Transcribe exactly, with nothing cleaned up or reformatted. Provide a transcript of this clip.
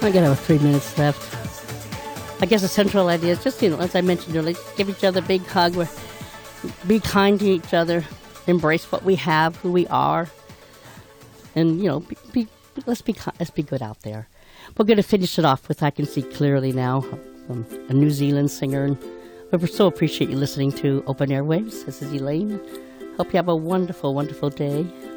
I got about three minutes left. I guess the central idea is just, you know, as I mentioned earlier, give each other a big hug. Be kind to each other. Embrace what we have, who we are. And, you know, be, be, let's be let's be good out there. We're going to finish it off with I Can See Clearly Now, um, a New Zealand singer. And we so appreciate you listening to Open Airwaves. This is Elaine. Hope you have a wonderful, wonderful day.